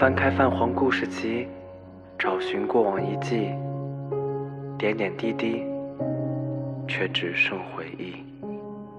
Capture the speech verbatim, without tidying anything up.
翻开泛黄故事集，找寻过往遗迹，点点滴滴，却只剩回忆。